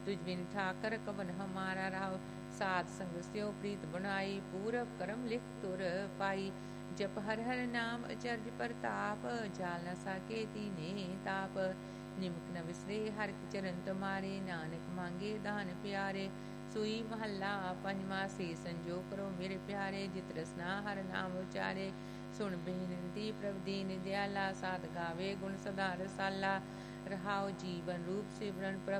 तुझ बिन ठाकर कवन हमारा राव। साध संग स्यो प्रीत बनाई, पूरब करम लिख तुर पाई। जप हर हर नाम अचर्ज परताप, जाल न साके तीने ताप। निमक न विसरे हर के चरण तुम्हारे, नानक मांगे दान प्यारे। सुई महला पंजवा, से संजो करो मेरे प्यारे। जित रसना हर नाम उचारे, सुन बेनती प्रभ दीन दयाला। साध गावे गुण सदा रसाला, रहाओ जीवन रूप सिमरन प्रभ